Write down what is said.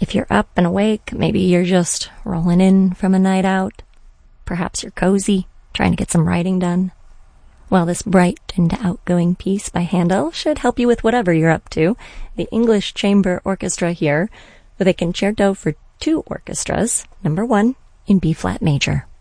If you're up and awake, maybe you're just rolling in from a night out. Perhaps you're cozy, trying to get some writing done. Well, this bright and outgoing piece by Handel should help you with whatever you're up to. The English Chamber Orchestra here with a concerto for 2 orchestras, number 1 in B-flat major.